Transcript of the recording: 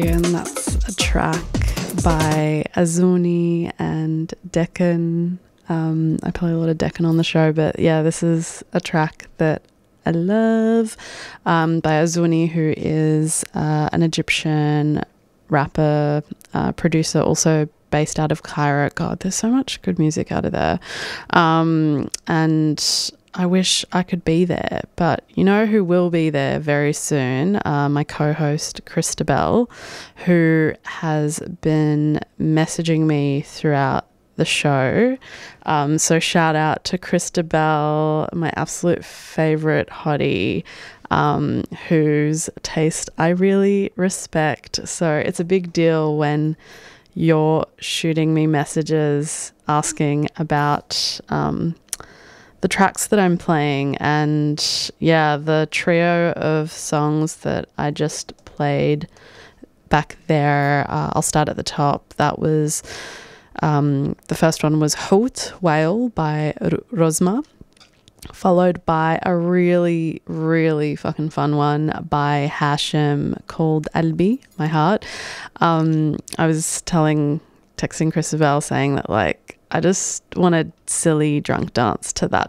And that's a track by Azuni and Deccan. I play a lot of Deccan on the show, but yeah, this is a track that I love by Azuni, who is an Egyptian rapper, producer, also based out of Cairo. God, there's so much good music out of there. And I wish I could be there, but you know who will be there very soon? My co-host Christabel, who has been messaging me throughout the show. So shout out to Christabel, my absolute favorite hottie, whose taste I really respect. So it's a big deal when you're shooting me messages asking about the tracks that I'm playing. And yeah, the trio of songs that I just played back there, I'll start at the top. That was the first one was Hout Whale by Rosma, followed by a really, really fucking fun one by Hashim called Albi, My Heart. I was texting Christabel saying that, like, I just want a silly drunk dance to that